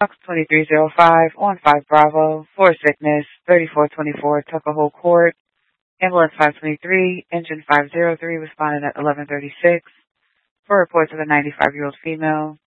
Fox 2305 on 5 Bravo, for sickness, 3424 Tuckahoe Court, ambulance 523, engine 503 responded at 1136 for reports of a 95-year-old female